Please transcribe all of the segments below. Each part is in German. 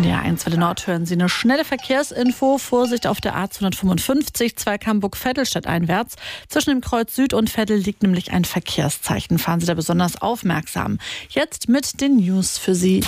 NDR 1 Welle Nord hören Sie eine schnelle Verkehrsinfo. Vorsicht auf der A255 Zweigg-Hamburg-Vettel stadteinwärts. Zwischen dem Kreuz Süd und Vettel liegt nämlich ein Verkehrszeichen. Fahren Sie da besonders aufmerksam. Jetzt mit den News für Sie.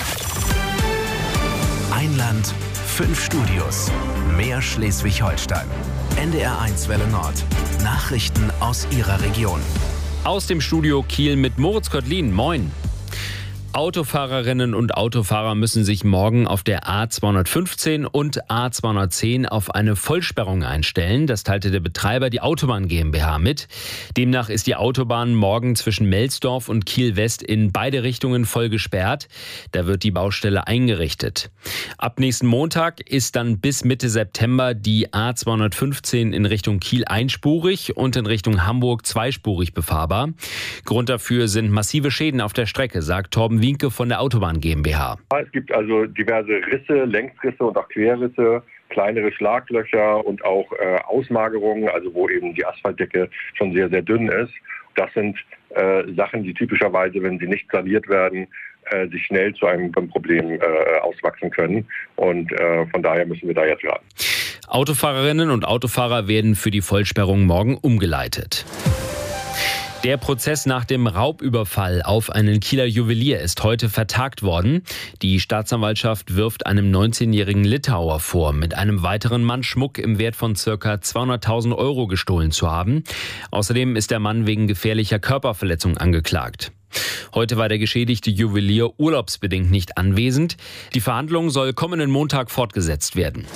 Ein Land, 5 Studios. Mehr Schleswig-Holstein. NDR 1 Welle Nord. Nachrichten aus Ihrer Region. Aus dem Studio Kiel mit Moritz Kottlin. Moin. Autofahrerinnen und Autofahrer müssen sich morgen auf der A215 und A210 auf eine Vollsperrung einstellen. Das teilte der Betreiber, die Autobahn GmbH, mit. Demnach ist die Autobahn morgen zwischen Melsdorf und Kiel-West in beide Richtungen voll gesperrt. Da wird die Baustelle eingerichtet. Ab nächsten Montag ist dann bis Mitte September die A215 in Richtung Kiel einspurig und in Richtung Hamburg zweispurig befahrbar. Grund dafür sind massive Schäden auf der Strecke, sagt Torben Wienke von der Autobahn GmbH. Es gibt also diverse Risse, Längsrisse und auch Querrisse, kleinere Schlaglöcher und auch Ausmagerungen, also wo eben die Asphaltdecke schon sehr, sehr dünn ist. Das sind Sachen, die typischerweise, wenn sie nicht saniert werden, sich schnell zu einem Problem auswachsen können. Und von daher müssen wir da jetzt ran. Autofahrerinnen und Autofahrer werden für die Vollsperrung morgen umgeleitet. Der Prozess nach dem Raubüberfall auf einen Kieler Juwelier ist heute vertagt worden. Die Staatsanwaltschaft wirft einem 19-jährigen Litauer vor, mit einem weiteren Mann Schmuck im Wert von ca. 200.000 Euro gestohlen zu haben. Außerdem ist der Mann wegen gefährlicher Körperverletzung angeklagt. Heute war der geschädigte Juwelier urlaubsbedingt nicht anwesend. Die Verhandlung soll kommenden Montag fortgesetzt werden.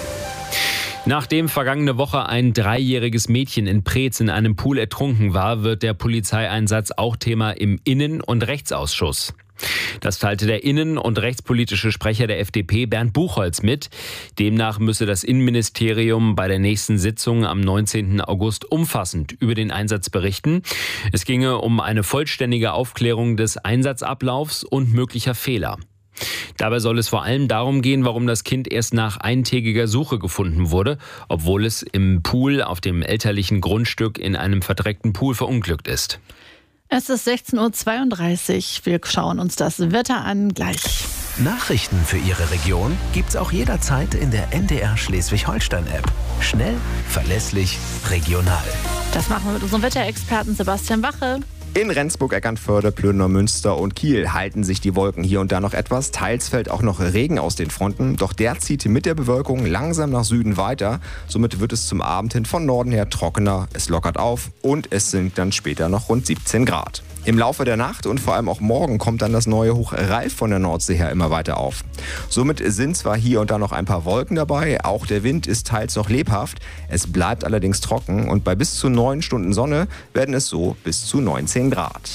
Nachdem vergangene Woche ein 3-jähriges Mädchen in Preetz in einem Pool ertrunken war, wird der Polizeieinsatz auch Thema im Innen- und Rechtsausschuss. Das teilte der innen- und rechtspolitische Sprecher der FDP Bernd Buchholz mit. Demnach müsse das Innenministerium bei der nächsten Sitzung am 19. August umfassend über den Einsatz berichten. Es ginge um eine vollständige Aufklärung des Einsatzablaufs und möglicher Fehler. Dabei soll es vor allem darum gehen, warum das Kind erst nach eintägiger Suche gefunden wurde, obwohl es im Pool auf dem elterlichen Grundstück in einem verdreckten Pool verunglückt ist. Es ist 16.32 Uhr. Wir schauen uns das Wetter an gleich. Nachrichten für Ihre Region gibt's auch jederzeit in der NDR Schleswig-Holstein-App. Schnell, verlässlich, regional. Das machen wir mit unserem Wetterexperten Sebastian Wache. In Rendsburg, Eckernförde, Plönner, Münster und Kiel halten sich die Wolken hier und da noch etwas. Teils fällt auch noch Regen aus den Fronten, doch der zieht mit der Bewölkung langsam nach Süden weiter. Somit wird es zum Abend hin von Norden her trockener, es lockert auf und es sinkt dann später noch rund 17 Grad. Im Laufe der Nacht und vor allem auch morgen kommt dann das neue Hoch Ralf von der Nordsee her immer weiter auf. Somit sind zwar hier und da noch ein paar Wolken dabei, auch der Wind ist teils noch lebhaft. Es bleibt allerdings trocken und bei bis zu 9 Stunden Sonne werden es so bis zu 19 Grad.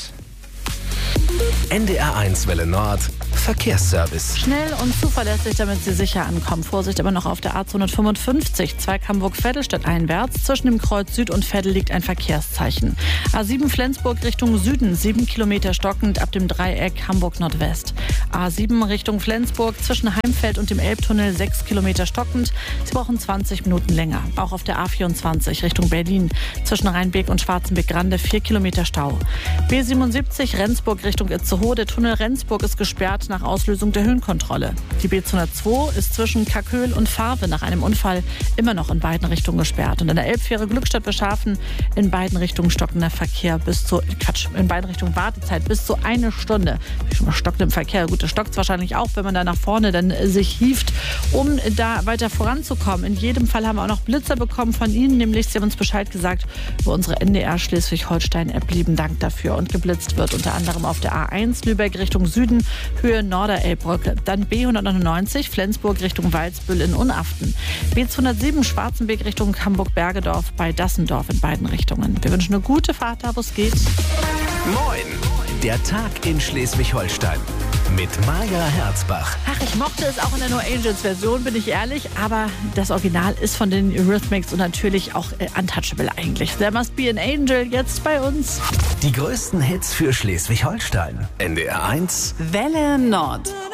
NDR 1 Welle Nord. Verkehrsservice. Schnell und zuverlässig, damit Sie sicher ankommen. Vorsicht aber noch auf der A255 Zweigg-Hamburg-Vettel stadteinwärts. Zwischen dem Kreuz Süd und Vettel liegt ein Verkehrszeichen. A7 Flensburg Richtung Süden, 7 Kilometer stockend ab dem Dreieck Hamburg-Nordwest. A7 Richtung Flensburg zwischen Heimfeld und dem Elbtunnel 6 Kilometer stockend. Sie brauchen 20 Minuten länger. Auch auf der A24 Richtung Berlin zwischen Rheinbeek und Schwarzenbeck-Grande 4 Kilometer Stau. B77 Rendsburg Richtung Itzehoe. Der Tunnel Rendsburg ist gesperrt nach Auslösung der Höhenkontrolle. Die B202 ist zwischen Kaköhl und Fahrwe nach einem Unfall immer noch in beiden Richtungen gesperrt. Und an der Elbfähre Glückstadt Beschafen in beiden Richtungen stockender Verkehr in beiden Richtungen Wartezeit bis zu 1 Stunde. Schon mal stockt im Verkehr. Gut, das stockt wahrscheinlich auch, wenn man da nach vorne dann sich hieft, um da weiter voranzukommen. In jedem Fall haben wir auch noch Blitzer bekommen von Ihnen, nämlich Sie haben uns Bescheid gesagt über unsere NDR Schleswig-Holstein-App. Lieben Dank dafür. Und geblitzt wird unter anderem auf der A1 Lübeck Richtung Süden, Höhe Norderelbbrücke. Dann B199 Flensburg Richtung Walsbüll in Unaften. B207 Schwarzenbeek Richtung Hamburg-Bergedorf bei Dassendorf in beiden Richtungen. Wir wünschen eine gute Fahrt da, wo es geht. Moin! Der Tag in Schleswig-Holstein mit Maja Herzbach. Ach, ich mochte es auch in der No Angels Version, bin ich ehrlich, aber das Original ist von den Eurythmics und natürlich auch untouchable eigentlich. There Must Be an Angel jetzt bei uns. Die größten Hits für Schleswig-Holstein. NDR 1 Welle Nord.